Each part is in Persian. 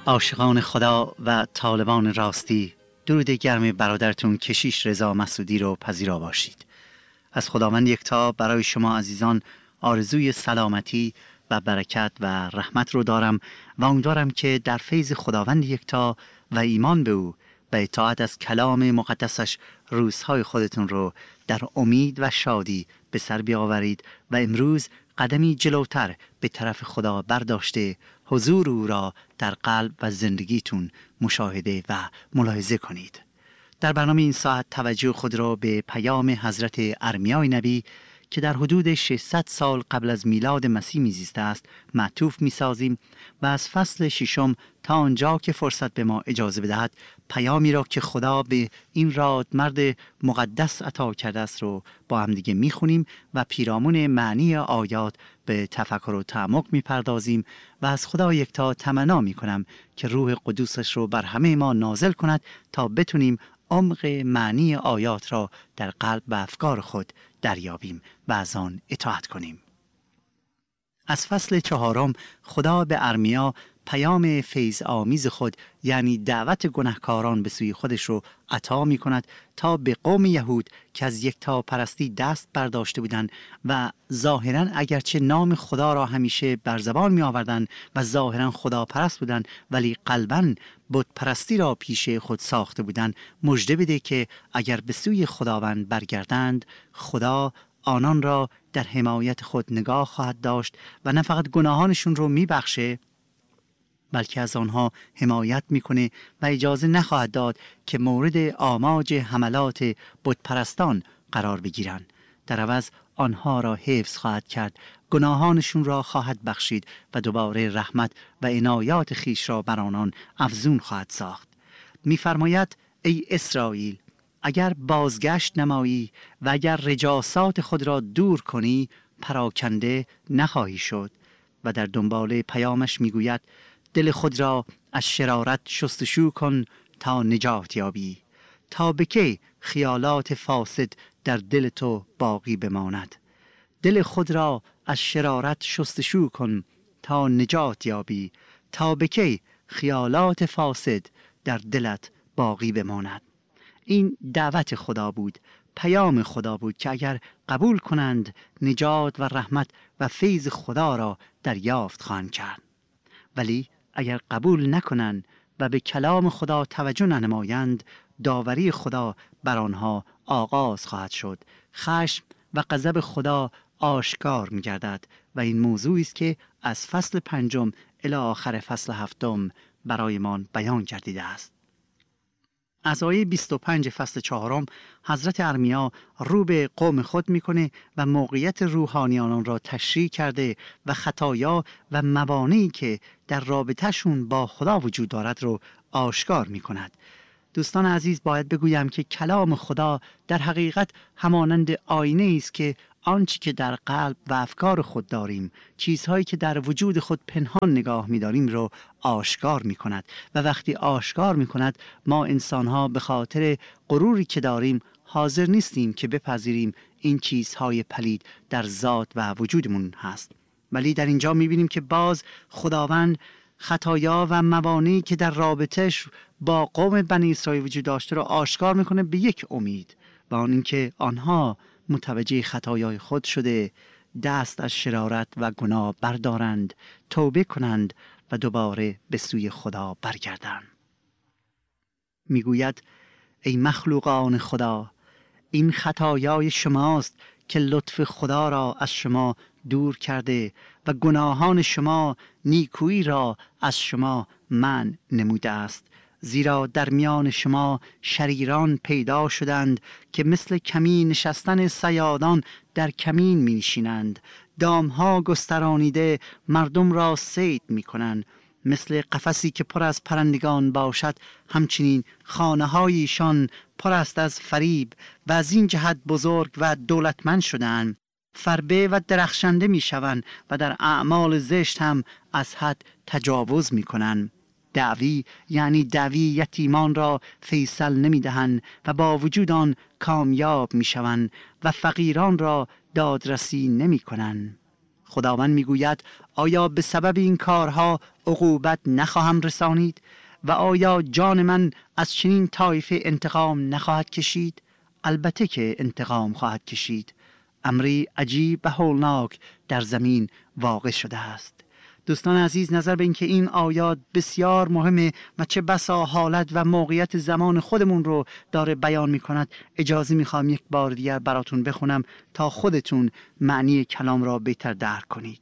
عاشقان خدا و طالبان راستی، درود گرم برادرتون کشیش رضا مسعودی رو پذیرا باشید. از خداوند یکتا برای شما عزیزان آرزوی سلامتی و برکت و رحمت رو دارم و امیدوارم که در فیض خداوند یکتا و ایمان به او و اطاعت از کلام مقدسش روزهای خودتون رو در امید و شادی به سر بیاورید و امروز قدمی جلوتر به طرف خدا برداشته حضور او را در قلب و زندگیتون مشاهده و ملاحظه کنید. در برنامه این ساعت توجه خود را به پیام حضرت ارمیای نبی که در حدود 600 سال قبل از میلاد مسیح میزیسته است معطوف میسازیم و از فصل 6 تا آنجا که فرصت به ما اجازه بدهد پیامی را که خدا به این رادمرد مقدس عطا کرده است رو با هم دیگه میخونیم و پیرامون معنی آیات به تفکر و تعمق میپردازیم و از خدا یکتا تمنا میکنم که روح قدوسش رو بر همه ما نازل کند تا بتونیم عمق معنی آیات را در قلب و افکار خود دریابیم و از آن اطاعت کنیم. از فصل 4 خدا به ارمیا پیام فیض آمیز خود یعنی دعوت گناهکاران به سوی خودش رو عطا می کند تا به قوم یهود که از یکتاپرستی دست برداشته بودند و ظاهراً اگرچه نام خدا را همیشه بر زبان می آوردند و ظاهراً خدا پرست بودند ولی قلباً بت پرستی را پیش خود ساخته بودند، مژده بده که اگر به سوی خداوند برگردند خدا آنان را در حمایت خود نگاه خواهد داشت و نه فقط گناهانشون رو میبخشه بلکه از آنها حمایت میکنه و اجازه نخواهد داد که مورد آماج حملات بتپرستان قرار بگیرند. در عوض آنها را حفظ خواهد کرد، گناهانشون را خواهد بخشید و دوباره رحمت و عنایات خیش را بر آنان افزون خواهد ساخت. میفرماید ای اسرائیل، اگر بازگشت نمایی و اگر رجاسات خود را دور کنی پراکنده نخواهی شد. و در دنبال پیامش میگوید دل خود را از شرارت شستشو کن تا نجات یابی. تا به کی خیالات فاسد در دل تو باقی بماند؟ دل خود را از شرارت شستشو کن تا نجات یابی. تا به کی خیالات فاسد در دلت باقی بماند؟ این دعوت خدا بود، پیام خدا بود که اگر قبول کنند نجات و رحمت و فیض خدا را دریافت خواهند کرد، ولی اگر قبول نکنند و به کلام خدا توجه ننمایند داوری خدا بر آنها آغاز خواهد شد. خشم و غضب خدا آشکار می‌گردد و این موضوعی است که از فصل 5 الی آخر فصل 7 برایمان بیان گردیده است. از آیه 25 فصل 4 حضرت ارمیا رو به قوم خود میکنه و موقعیت روحانیان را تشریح کرده و خطایا و موانعی که در رابطهشون با خدا وجود دارد رو آشکار میکند. دوستان عزیز، باید بگویم که کلام خدا در حقیقت همانند آینه است که آنچه که در قلب و افکار خود داریم، چیزهایی که در وجود خود پنهان نگاه می‌داریم رو آشکار می‌کند و وقتی آشکار می‌کند ما انسان‌ها به خاطر غروری که داریم حاضر نیستیم که بپذیریم این چیزهای پلید در ذات و وجودمون هست. ولی در اینجا می‌بینیم که باز خداوند خطایا و موانعی که در رابطهش با قوم بنی اسرائیل وجود داشته را آشکار میکنه به یک امید و آن اینکه آنها متوجه خطایای خود شده دست از شرارت و گناه بردارند، توبه کنند و دوباره به سوی خدا برگردند. میگوید ای مخلوقان خدا، این خطایای شماست که لطف خدا را از شما دور کرده و گناهان شما نیکویی را از شما منع نموده است. زیرا در میان شما شریران پیدا شدند که مثل کمین نشستن صیادان در کمین می نشینند. دامها گسترانیده مردم را صید می کنند. مثل قفسی که پر از پرندگان باشد همچنین خانه هایشان پر است از فریب و از این جهت بزرگ و دولتمند شدند. فربه و درخشنده می شوند و در اعمال زشت هم از حد تجاوز می کنند. دعوی یعنی دعوی یتیمان را فیصل نمی دهند و با وجود آن کامیاب می شوند و فقیران را دادرسی نمی کنند. خداوند می گوید آیا به سبب این کارها عقوبت نخواهم رسانید؟ و آیا جان من از چنین طایفه انتقام نخواهد کشید؟ البته که انتقام خواهد کشید. امری عجیب و هولناک در زمین واقع شده است. دوستان عزیز، نظر به اینکه این آیات بسیار مهمه و چه بسا حالت و موقعیت زمان خودمون رو داره بیان می کند، اجازه می خواهم یک بار دیگر براتون بخونم تا خودتون معنی کلام را بهتر درک کنید.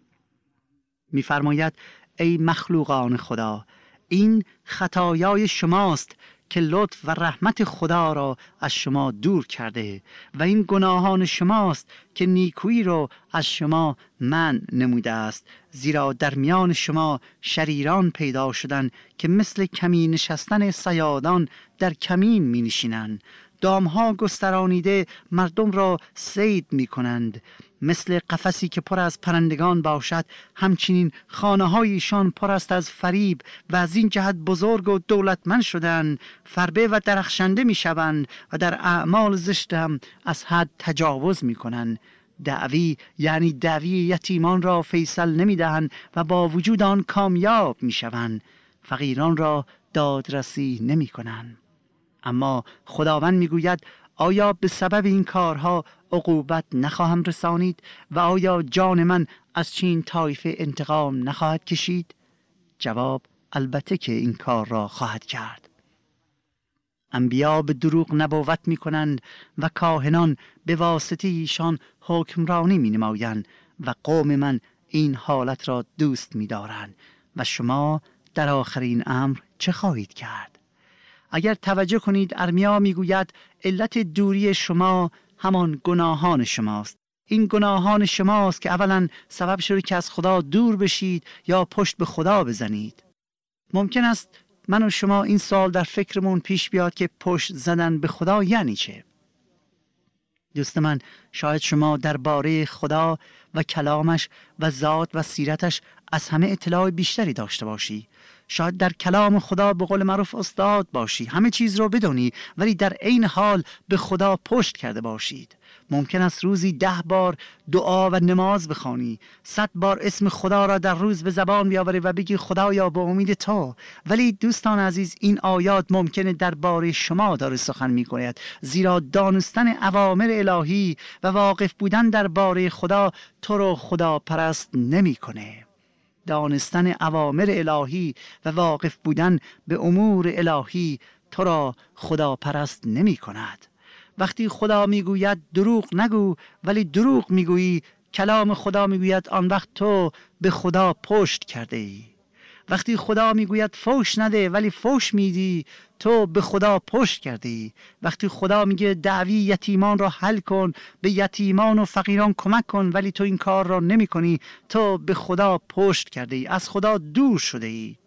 می فرماید ای مخلوقان خدا، این خطایای شماست که لطف و رحمت خدا را از شما دور کرده و این گناهان شماست که نیکویی را از شما منع نموده است، زیرا در میان شما شریران پیدا شدن که مثل کمین نشستن صیادان در کمین می نشینند. دامها گسترانیده مردم را صید می کنند. مثل قفسی که پر از پرندگان باشد، همچنین خانه‌هایشان پر است از فریب و از این جهت بزرگ و دولتمند شدند. فربه و درخشنده می شوند و در اعمال زشت هم از حد تجاوز می کنند. دعوی یعنی دعوی یتیمان را فیصل نمی دهند و با وجود آن کامیاب می شوند. فقیران را دادرسی نمی کنند. اما خداوند میگوید آیا به سبب این کارها عقوبت نخواهم رسانید و آیا جان من از چین طایفه انتقام نخواهد کشید؟ جواب البته که این کار را خواهد کرد. انبیا به دروغ نبوت می کنند و کاهنان به واسطه ایشان حکمرانی می نمایند و قوم من این حالت را دوست می دارند. و شما در آخرین امر چه خواهید کرد؟ اگر توجه کنید، ارمیا میگوید علت دوری شما همان گناهان شماست. این گناهان شماست که اولا سبب شده که از خدا دور بشید یا پشت به خدا بزنید. ممکن است من و شما این سال در فکرمون پیش بیاد که پشت زدن به خدا یعنی چه؟ دوست من، شاید شما درباره خدا و کلامش و ذات و سیرتش از همه اطلاع بیشتری داشته باشی. شاید در کلام خدا به قول معروف استاد باشی، همه چیز رو بدونی، ولی در عین حال به خدا پشت کرده باشید. ممکن است روزی 10 بار دعا و نماز بخوانی، 100 بار اسم خدا را در روز به زبان بیاوری و بگی خدایا به امید تو. ولی دوستان عزیز، این آیات ممکنه درباره شما داره سخن می‌گوید، زیرا دانستن اوامر الهی و واقف بودن درباره خدا تو رو خدا پرست نمی‌کنه. دانستن اوامر الهی و واقف بودن به امور الهی تو را خدا پرست نمی کند. وقتی خدا میگوید دروغ نگو ولی دروغ میگویی، کلام خدا میگوید آن وقت تو به خدا پشت کرده ای. وقتی خدا میگوید فوش نده ولی فوش میدی، تو به خدا پشت کرده ای. وقتی خدا میگه دعوی یتیمان را حل کن، به یتیمان و فقیران کمک کن، ولی تو این کار را نمی کنی، تو به خدا پشت کرده ای، از خدا دور شده ای.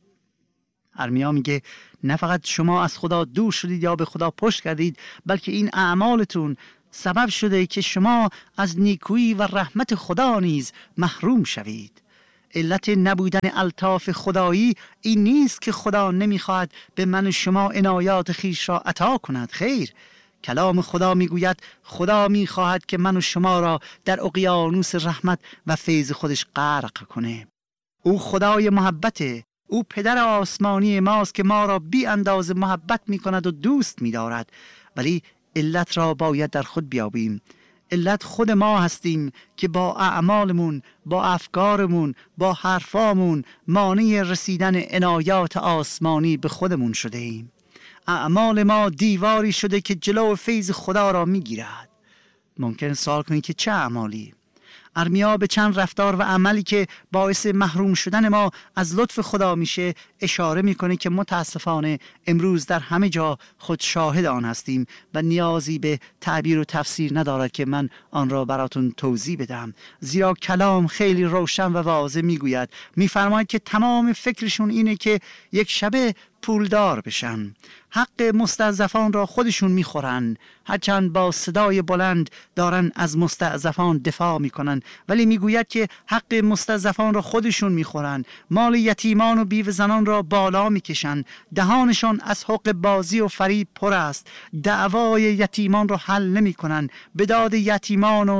ارمیا میگه نه فقط شما از خدا دور شدید یا به خدا پشت کردید، بلکه این اعمالتون سبب شده که شما از نیکویی و رحمت خدا نیز محروم شوید. علت نبودن الطاف خدایی این نیست که خدا نمیخواهد به من و شما عنایات خیش را عطا کند. خیر، کلام خدا میگوید خدا میخواهد که من و شما را در اقیانوس رحمت و فیض خودش غرق کنه. او خدای محبته، او پدر آسمانی ماست که ما را بی اندازه محبت میکند و دوست میدارد. ولی علت را باید در خود بیابیم. علت خود ما هستیم که با اعمالمون، با افکارمون، با حرفامون مانع رسیدن عنایات آسمانی به خودمون شده ایم. اعمال ما دیواری شده که جلو فیض خدا را میگیرد. ممکن سوال کنید که چه اعمالی؟ ارمیا به چند رفتار و عملی که باعث محروم شدن ما از لطف خدا میشه اشاره میکنه که متاسفانه امروز در همه جا خود شاهد آن هستیم و نیازی به تعبیر و تفسیر ندارد که من آن را براتون توضیح بدم، زیرا کلام خیلی روشن و واضح میگوید، میفرماید که تمام فکرشون اینه که یک شبه پولدار بشن. حق مستضعفان را خودشون میخورن، هرچند با صدای بلند دارن از مستضعفان دفاع میکنن، ولی میگوید که حق مستضعفان را خودشون میخورن، مال یتیمان و بیوه زنان را بالا میکشن، دهانشان از حق بازی و فریب پر است، دعوای یتیمان را حل نمیکنن، به داد یتیمان و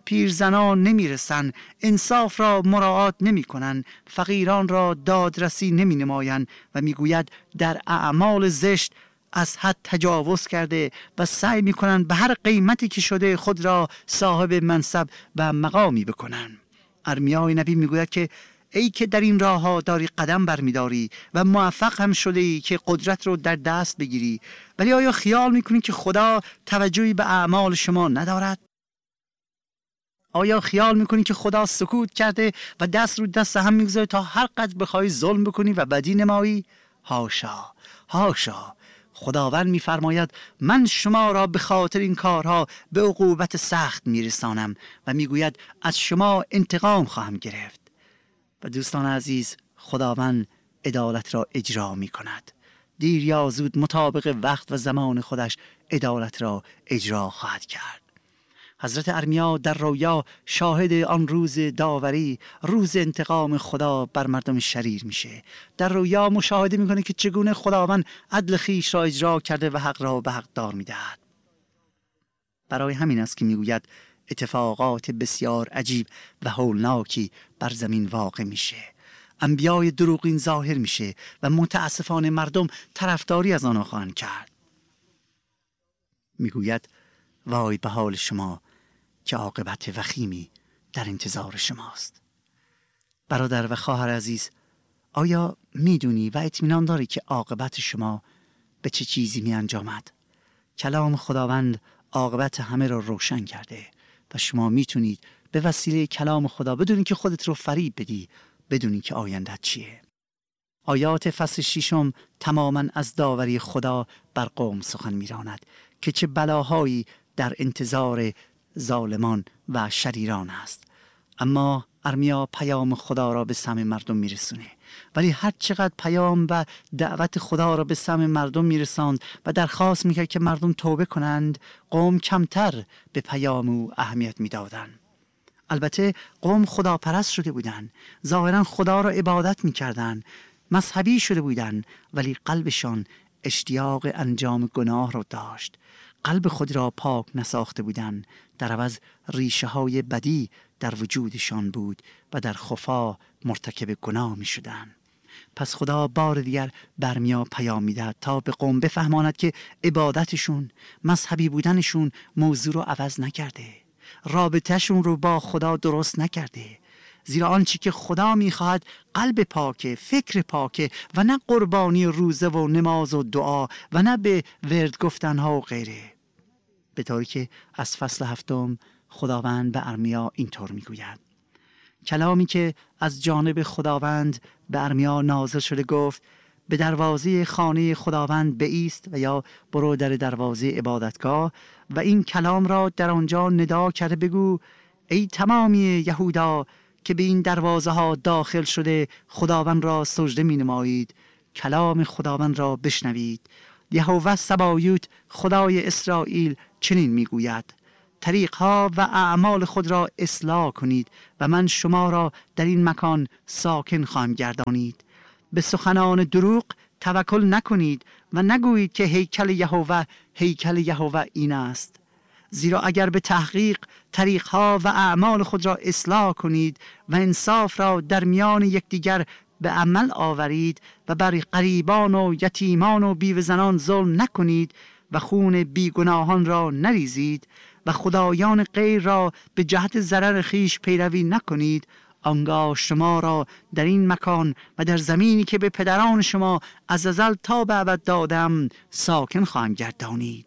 پیرزنان نمیرسن، انصاف را مراعات نمی کنن، فقیران را دادرسی نمی نماین و میگوید در اعمال زشت از حد تجاوز کرده و سعی می کنن به هر قیمتی که شده خود را صاحب منصب و مقامی بکنن. ارمیای نبی میگوید که ای که در این راه ها داری قدم برمیداری و موفق هم شده ای که قدرت رو در دست بگیری، ولی آیا خیال میکنی که خدا توجهی به اعمال شما ندارد؟ آیا خیال میکنی که خدا سکوت کرده و دست رو دست هم میگذاره تا هر قدر بخوای ظلم بکنی و بدی نمایی؟ حاشا، حاشا. خداوند میفرماید من شما را به خاطر این کارها به عقوبت سخت میرسانم و میگوید از شما انتقام خواهم گرفت. و دوستان عزیز، خداوند عدالت را اجرا می کند. دیر یا زود مطابق وقت و زمان خودش عدالت را اجرا خواهد کرد. حضرت ارمیا در رویا شاهد آن روز داوری، روز انتقام خدا بر مردم شریر میشه. در رویا مشاهده میکنه که چگونه خداوند عدل خیش را اجرا کرده و حق را به حق دار میدهد. برای همین است که میگوید اتفاقات بسیار عجیب و هولناکی بر زمین واقع میشه. انبیای دروغین ظاهر میشه و متاسفانه مردم طرفداری از آنها خواهند کرد. میگوید وای به حال شما که عاقبت وخیمی در انتظار شماست. برادر و خواهر عزیز، آیا میدونی و اطمینان داری که عاقبت شما به چه چیزی می انجامد؟ کلام خداوند عاقبت همه را روشن کرده و شما میتونید به وسیله کلام خدا بدونید که خودت رو فریب بدی، بدونید که آیندت چیه. آیات فصل 6 تماما از داوری خدا بر قوم سخن میراند که چه بلاهایی در انتظار ظالمان و شریران است. اما ارمیا پیام خدا را به سمع مردم میرسونه، ولی هر چقدر پیام و دعوت خدا را به سمع مردم میرساند و درخواست میکرد که مردم توبه کنند، قوم کمتر به پیام او اهمیت میدادند. البته قوم خداپرست شده بودند، ظاهرا خدا را عبادت میکردند، مذهبی شده بودند، ولی قلبشان اشتیاق انجام گناه را داشت. قلب خود را پاک نساخته بودند، در عوض ریشه های بدی در وجودشان بود و در خفا مرتکب گناه می شدند. پس خدا بار دیگر برمیا پیام میدهد تا به قوم بفهماند که عبادتشون، مذهبی بودنشون موضوع رو عوض نکرده، رابطهشون رو با خدا درست نکرده. زیرا آنچه که خدا میخواهد قلب پاکه، فکر پاکه و نه قربانی روزه و نماز و دعا و نه به ورد گفتنها و غیره. به طوری که از فصل 7 خداوند به ارمیا اینطور میگوید. کلامی که از جانب خداوند به ارمیا نازل شده گفت: به دروازه خانه خداوند بایست و یا برو در دروازه عبادتگاه و این کلام را در آنجا ندا کرده بگو: ای تمامی یهودا که به این دروازه ها داخل شده خداوند را سجده می نمایید، کلام خداوند را بشنوید. یهوه سبایوت خدای اسرائیل چنین می گوید: طریقها و اعمال خود را اصلاح کنید و من شما را در این مکان ساکن خواهم گردانید. به سخنان دروغ توکل نکنید و نگویید که هیکل یهوه این است. زیرا اگر به تحقیق طریقها و اعمال خود را اصلاح کنید و انصاف را در میان یکدیگر به عمل آورید و بر غریبان و یتیمان و بیوه‌زنان ظلم نکنید و خون بیگناهان را نریزید و خدایان غیر را به جهت ضرر خیش پیروی نکنید، آنگاه شما را در این مکان و در زمینی که به پدران شما از ازل تا به ابد دادم ساکن خواهم گردانید.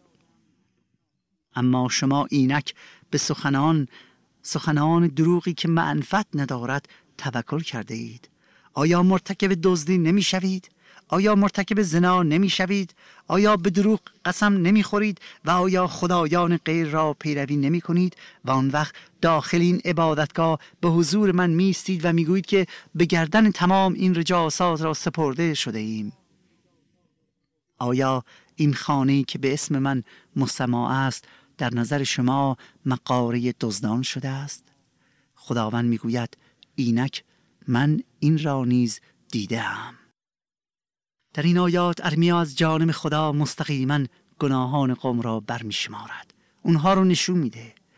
اما شما اینک به سخنان دروغی که منفعت ندارد توکل کرده اید. آیا مرتکب دزدی نمی شوید؟ آیا مرتکب زنا نمی شوید؟ آیا به دروغ قسم نمی خورید و آیا خدایان غیر را پیروی نمی کنید و آن وقت داخل این عبادتگاه به حضور من می ایستید و می گویید که به گردن تمام این رجاسات را سپرده شده ایم؟ آیا این خانه‌ای که به اسم من مسمع است در نظر شما مغاره دزدان شده است؟ خداوند می گوید: اینک من این را نیز دیدم. در این آیات ارمیا از جانب خدا مستقیما گناهان قوم را برمی شمارد، اونها رو نشون میده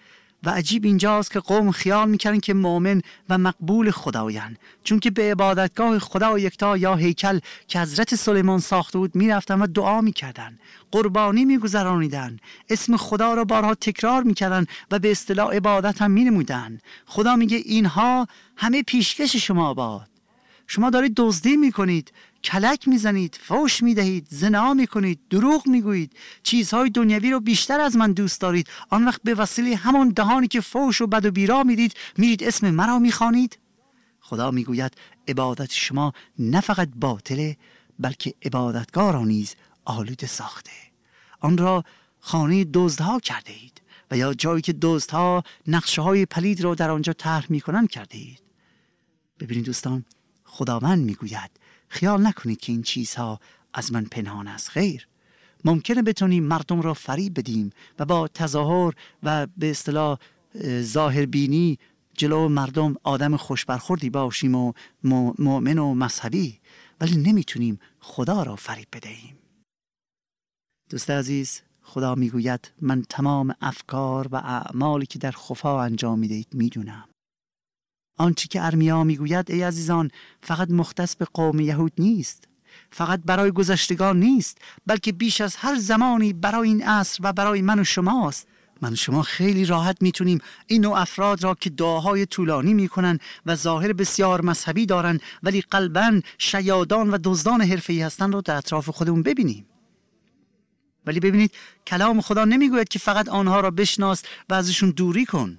و عجیب اینجاست که قوم خیال میکردن که مؤمن و مقبول خدایند، چون که به عبادتگاه خدا یکتا یا هیکل که حضرت سلیمان ساخته بود میرفتن و دعا میکردن، قربانی میگذرانیدن، اسم خدا را بارها تکرار میکردن و به اصطلاح عبادت هم مینمودن. خدا میگه اینها همه پیشکش شما باد. شما دارید دزدی میکنید، کلک میزنید، فحش میدهید، زنا میکنید، دروغ میگویید، چیزهای دنیوی رو بیشتر از من دوست دارید. آن وقت به وسیله همان دهانی که فحش و بد و بیرا میدید میرید اسم مرا میخوانید. خدا میگوید عبادت شما نه فقط باطله، بلکه عبادتگاه را نیز آلوده ساخته. آن را خانه دزدها کرده اید و یا جایی که دزدها نقشه های پلید را در آنجا طرح میکنن کرده اید. ببینید دوستان، خداوند میگوید خیال نکنید که این چیزها از من پنهان است. خیر، ممکنه بتونیم مردم را فریب بدیم و با تظاهر و به اصطلاح ظاهر بینی جلو مردم آدم خوشبرخوردی باشیم و مؤمن و مذهبی، ولی نمیتونیم خدا را فریب بدهیم. دوست عزیز، خدا میگوید من تمام افکار و اعمالی که در خفا انجام میدهید میدونم. آنچه که ارمیا میگوید ای عزیزان فقط مختص به قوم یهود نیست، فقط برای گذشتگان نیست، بلکه بیش از هر زمانی برای این عصر و برای من و شماست. من و شما خیلی راحت میتونیم این نوع افراد را که دعاهای طولانی میکنن و ظاهر بسیار مذهبی دارن ولی قلباً شیادان و دزدان حرفه‌ای هستن رو در اطراف خودمون ببینیم. ولی ببینید کلام خدا نمیگوید که فقط آنها را بشناس و ازشون دوری کن،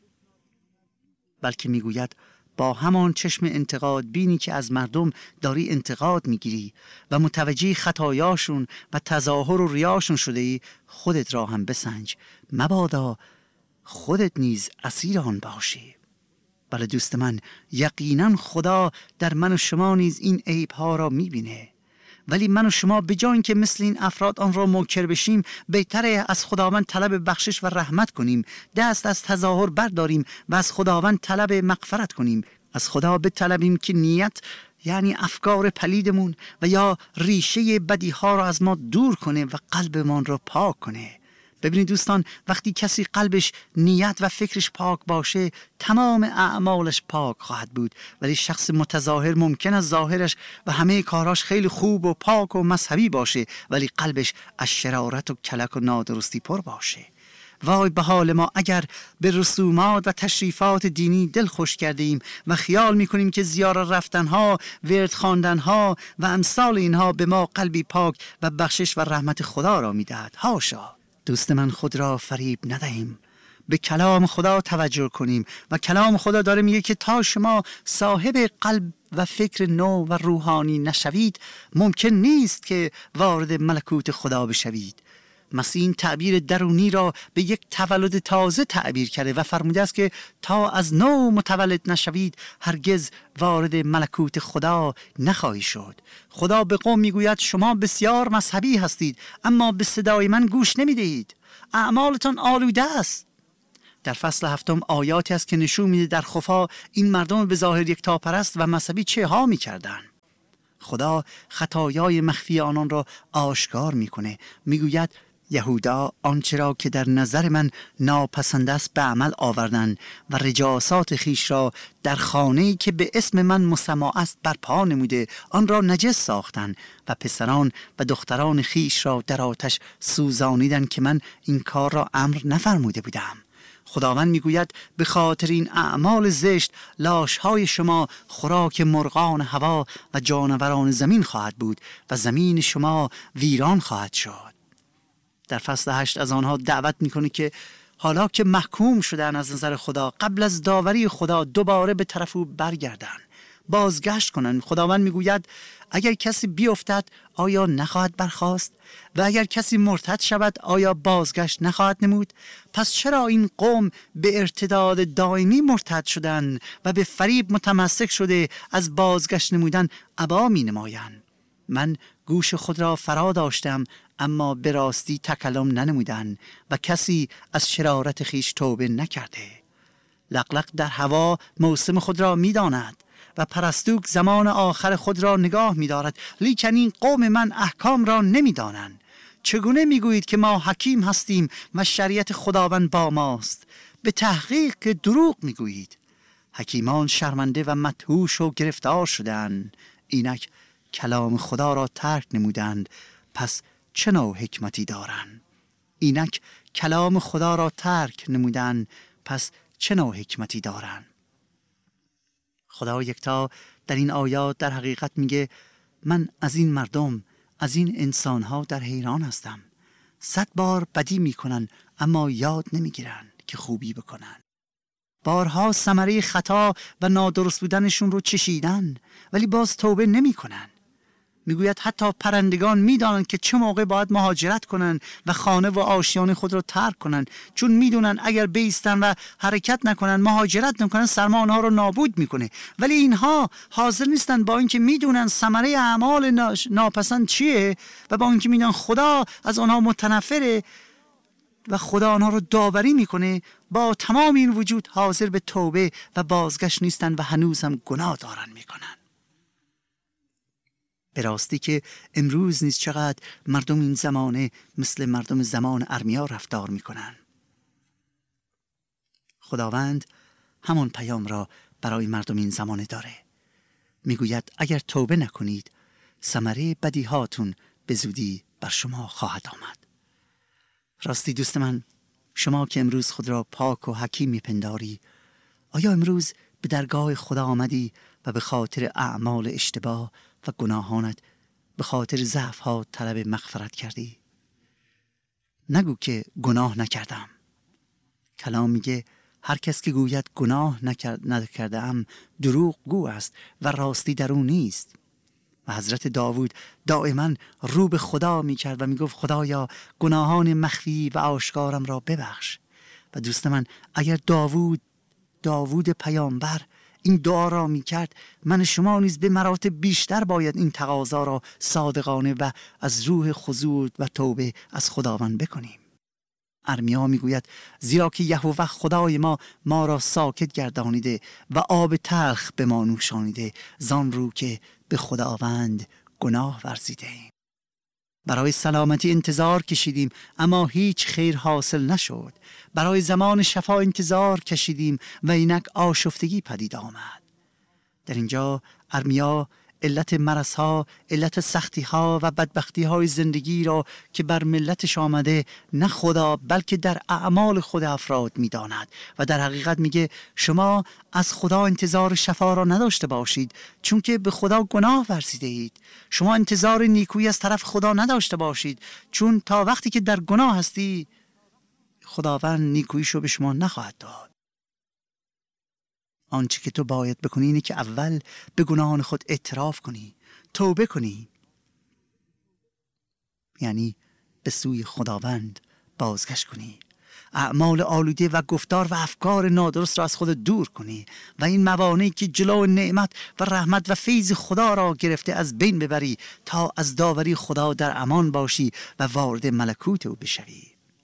بلکه میگوید با همان چشم انتقاد بینی که از مردم داری انتقاد میگیری و متوجه خطایاشون و تظاهر و ریاشون شده ای، خودت را هم بسنج، مبادا خودت نیز اسیر آن باشی. بله دوست من، یقینا خدا در من و شما نیز این عیب‌ها را میبینه، ولی من و شما به جای اینکه مثل این افراد آن را منکر بشیم، بهتره از خداوند طلب بخشش و رحمت کنیم، دست از تظاهر برداریم و از خداوند طلب مغفرت کنیم. از خدا بطلبیم که نیت، یعنی افکار پلیدمون و یا ریشه بدیها را از ما دور کنه و قلبمان را پاک کنه. ببینید دوستان، وقتی کسی قلبش، نیت و فکرش پاک باشه، تمام اعمالش پاک خواهد بود. ولی شخص متظاهر ممکن است ظاهرش و همه کاراش خیلی خوب و پاک و مذهبی باشه ولی قلبش از شرارت و کلک و نادرستی پر باشه. وای به حال ما اگر به رسومات و تشریفات دینی دل خوش کرده ایم و خیال میکنیم که زیارت رفتنها، ورد خواندنها و امثال اینها به ما قلبی پاک و بخشش و رحمت خدا را میدهد. هاشا. دوست من، خود را فریب ندهیم، به کلام خدا توجه کنیم و کلام خدا داره میگه که تا شما صاحب قلب و فکر نو و روحانی نشوید ممکن نیست که وارد ملکوت خدا بشوید. مسیح این تعبیر درونی را به یک تولد تازه تعبیر کرده و فرموده است که تا از نو متولد نشوید هرگز وارد ملکوت خدا نخواهی شد. خدا به قوم میگوید شما بسیار مذهبی هستید اما به صدای من گوش نمیدهید، اعمالتان آلوده است. در فصل 7 آیاتی است که نشون میده در خفا این مردم به ظاهر یکتاپرست و مذهبی چه ها میکردن. خدا خطایای مخفی آنان را آشکار میکنه. میگوید یهودا آنچه را که در نظر من ناپسند است به عمل آوردند و رجاسات خیش را در خانه‌ای که به اسم من مسمع است برپا نموده آن را نجس ساختند و پسران و دختران خیش را در آتش سوزانیدند که من این کار را امر نفرموده بودم. خداوند میگوید به خاطر این اعمال زشت لاشهای شما خوراک مرغان هوا و جانوران زمین خواهد بود و زمین شما ویران خواهد شد. در فصل 8 از آنها دعوت میکنه که حالا که محکوم شدن از نظر خدا قبل از داوری خدا دوباره به طرف او برگردن، بازگشت کنن. خداوند میگوید اگر کسی بیفتد آیا نخواهد برخاست و اگر کسی مرتد شود آیا بازگشت نخواهد نمود؟ پس چرا این قوم به ارتداد دائمی مرتد شدن و به فریب متمسک شده از بازگشت نمودن ابا می نمایند؟ من گوش خود را فرا داشتم اما به راستی تکلم ننمودن و کسی از شرارت خیش توبه نکرده. لقلق در هوا موسم خود را می داند و پرستوک زمان آخر خود را نگاه می دارد، لیکن این قوم من احکام را نمی دانند. چگونه می گویید که ما حکیم هستیم و شریعت خداوند با ماست؟ به تحقیق که دروغ میگویید. حکیمان شرمنده و مدهوش و گرفتار شدند. اینک کلام خدا را ترک نمودند، پس چه نوع حکمتی دارند؟ اینک کلام خدا را ترک نمودند، پس چه نوع حکمتی دارند؟ خدا یکتا در این آیات در حقیقت میگه من از این مردم، از این انسانها در حیران هستم. 100 بار بدی میکنن اما یاد نمیگیرن که خوبی بکنن. بارها ثمره خطا و نادرست بودنشون رو چشیدن ولی باز توبه نمیکنن. میگوید حتی پرندگان میدانند که چه موقع باید مهاجرت کنند و خانه و آشیان خود را ترک کنند، چون میدونن اگر بیستن و حرکت نکنن، مهاجرت نکنن، سرما آنها رو نابود میکنه. ولی اینها حاضر نیستن، با اینکه میدونن ثمره اعمال ناپسند چیه و با اینکه میدونن خدا از آنها متنفره و خدا آنها رو داوری میکنه، با تمام این وجود حاضر به توبه و بازگشت نیستن و هنوز هم گناه دارن میکنن. به راستی که امروز نیز چقدر مردم این زمانه مثل مردم زمان ارمیا رفتار میکنن. خداوند همان پیام را برای مردم این زمانه داره. میگوید اگر توبه نکنید ثمره بدی هاتون به زودی بر شما خواهد آمد. راستی دوست من، شما که امروز خود را پاک و حکیم میپنداری، آیا امروز به درگاه خدا آمدی و به خاطر اعمال اشتباه و گناهانت، به خاطر ضعف ها طلب مغفرت کردی؟ نگو که گناه نکردم. کلام میگه هر کس که گوید گناه نکرده ام دروغ گو است و راستی در او نیست. و حضرت داوود دائما رو به خدا میکرد و میگفت خدایا گناهان مخفی و آشکارم را ببخش. و دوست من، اگر داوود پیامبر این دعا را میکرد، من شما نیز به مراتب بیشتر باید این تقاضا را صادقانه و از روح خضوع و توبه از خداوند بکنیم. ارمیا میگوید زیرا که یهوه خدای ما را ساکت گردانیده و آب تلخ به ما نوشانیده، زان رو که به خداوند گناه ورزیده ایم. برای سلامتی انتظار کشیدیم اما هیچ خیر حاصل نشد. برای زمان شفا انتظار کشیدیم و اینک آشفتگی پدید آمد. در اینجا ارمیا علت مرضها، علت سختیها و بدبختیهای زندگی را که بر ملتش آمده نه خدا بلکه در اعمال خود افراد می‌داند و در حقیقت میگه شما از خدا انتظار شفا را نداشته باشید چون که به خدا گناه ورزیده اید. شما انتظار نیکویی از طرف خدا نداشته باشید چون تا وقتی که در گناه هستی خداوند نیکوییشو به شما نخواهد داد. آنچه که تو باید بکنی اینه که اول به گناهان خود اعتراف کنی، توبه کنی، یعنی به سوی خداوند بازگشت کنی، اعمال آلوده و گفتار و افکار نادرست را از خود دور کنی و این موانعی که جلو نعمت و رحمت و فیض خدا را گرفته از بین ببری تا از داوری خدا در امان باشی و وارد ملکوت او بشوی.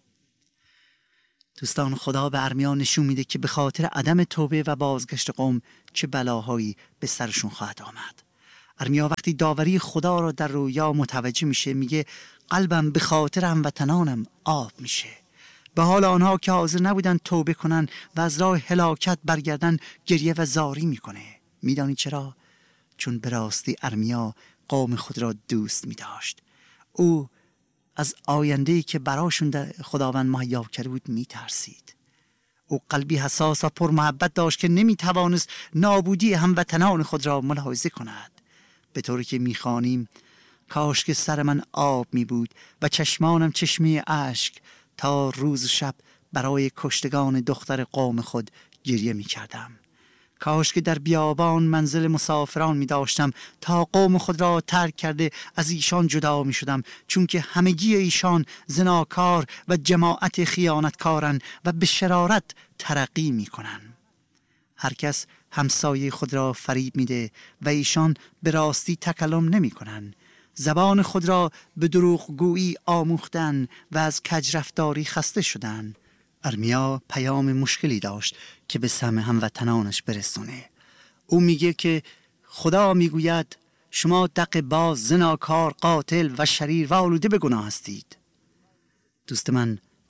دوستان، خدا به ارمیا نشون میده که به خاطر عدم توبه و بازگشت قوم چه بلاهایی به سرشون خواهد آمد. ارمیا وقتی داوری خدا را در رویا متوجه میشه میگه قلبم به خاطر هموطنانم آب میشه. به حال آنها که حاضر نبودن توبه کنن و از راه هلاکت برگردن گریه و زاری میکنه. میدانی چرا؟ چون به راستی ارمیا قوم خود را دوست میداشت. او از آینده‌ای که براشون در خداوند مهیا کرده بود میترسید. او قلبی حساس و پر محبت داشت که نمیتوانست نابودی هموطنان خود را ملاحظه کند. به طوری که میخوانیم کاش که سر من آب میبود و چشمانم چشمه اشک تا روز شب برای کشتگان دختر قوم خود گریه میکردم. کاش که در بیابان منزل مسافران می داشتم تا قوم خود را ترک کرده از ایشان جدا می شدم، چون که همگی ایشان زناکار و جماعت خیانتکارن و به شرارت ترقی می کنن. هر کس همسایه خود را فریب می ده و ایشان به راستی تکلم نمی کنن. زبان خود را به دروغگویی آموختن و از کجرفتاری خسته شدن. ارمیا پیام مشکلی داشت که به سمع هموطنانش برسونه. او میگه که خدا میگوید شما دق باز، زناکار، قاتل و شریر و آلوده به گناه هستید. دوست من،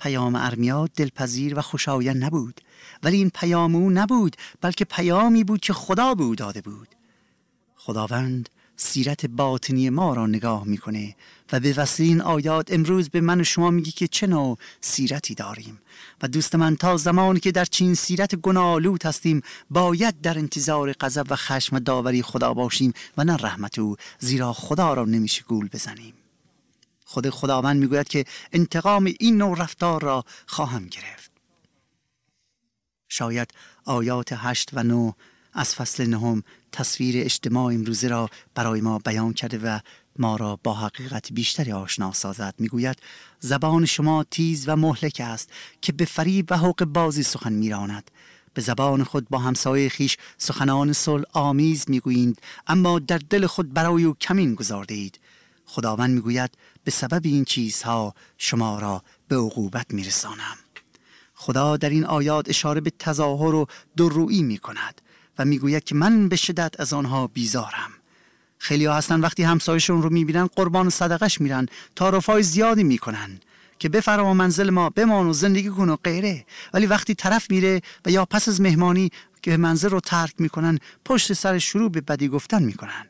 پیام ارمیا دلپذیر و خوشایند نبود، ولی این پیام او نبود، بلکه پیامی بود که خدا به او داده بود. خداوند سیرت باطنی ما را نگاه میکنه و به وسیله این آیات امروز به من و شما میگه که چه نوع سیرتی داریم. و دوست من، تا زمانی که در چین سیرت گناه‌آلود هستیم باید در انتظار غضب و خشم و داوری خدا باشیم و نه رحمت او، زیرا خدا را نمیشه گول بزنیم. خداوند میگوید که انتقام این نوع رفتار را خواهم گرفت. شاید آیات 8 و 9 از فصل 9 تصویر اجتماع امروزه را برای ما بیان کرده و ما را با حقیقت بیشتری آشنا سازد. میگوید زبان شما تیز و مهلک است که به فریب و حق بازی سخن میراند. به زبان خود با همسایه خیش سخنان صلح آمیز میگویید، اما در دل خود برای او کمین گذارده اید. خداوند میگوید به سبب این چیزها شما را به عقوبت میرسانم. خدا در این آیات اشاره به تظاهر و دورویی میکند و میگوید که من به شدت از آنها بیزارم. خیلی ها هستن وقتی همسایشون رو میبینن قربان صدقش میرن، تعارفای زیادی میکنن که بفرما منزل ما بمان و زندگی کن و غیره، ولی وقتی طرف میره و یا پس از مهمانی که منزل رو ترک میکنن پشت سر شروع به بدی گفتن میکنن.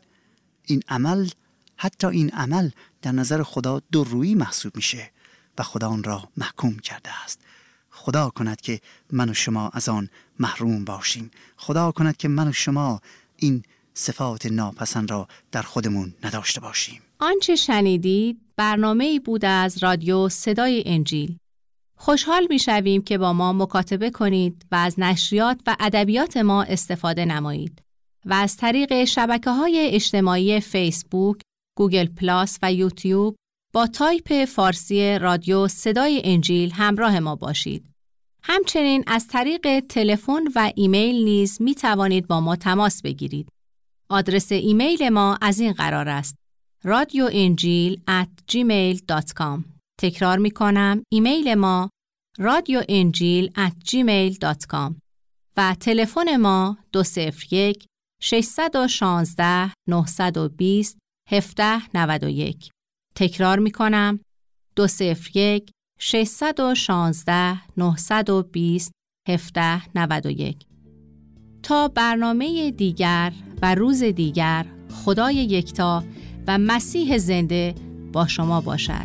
حتی این عمل در نظر خدا دورویی محسوب میشه و خدا آن را محکوم کرده است. خدا کند که من و شما از آن محروم باشیم. خدا کند که من و شما این صفات ناپسند را در خودمون نداشته باشیم. آنچه شنیدید برنامه‌ای بود از رادیو صدای انجیل. خوشحال می‌شویم که با ما مکاتبه کنید و از نشریات و ادبیات ما استفاده نمایید و از طریق شبکه‌های اجتماعی فیسبوک، گوگل پلاس و یوتیوب با تایپ فارسی رادیو صدای انجیل همراه ما باشید. همچنین از طریق تلفن و ایمیل نیز می توانید با ما تماس بگیرید. آدرس ایمیل ما از این قرار است: radioinjil@gmail.com. تکرار می کنم، ایمیل ما radioinjil@gmail.com و تلفن ما 201 616 920 1791. تکرار می کنم، 201 616 920 1791. تا برنامه دیگر و روز دیگر، خدای یکتا و مسیح زنده با شما باشد.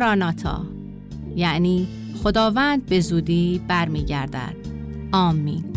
ماراناتا، یعنی خداوند به زودی برمیگردد. آمین.